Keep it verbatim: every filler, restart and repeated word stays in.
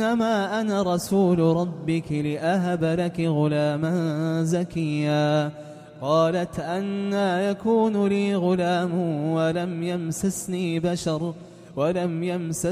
إنما أنا رسول ربك لأهب لك غلاما زكيا. قالت أنى يكون لي غلام ولم يمسسني بشر ولم يمسسني